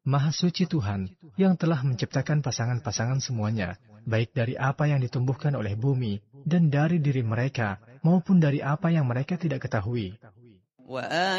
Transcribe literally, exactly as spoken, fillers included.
Maha suci Tuhan yang telah menciptakan pasangan-pasangan semuanya, baik dari apa yang ditumbuhkan oleh bumi, dan dari diri mereka, maupun dari apa yang mereka tidak ketahui.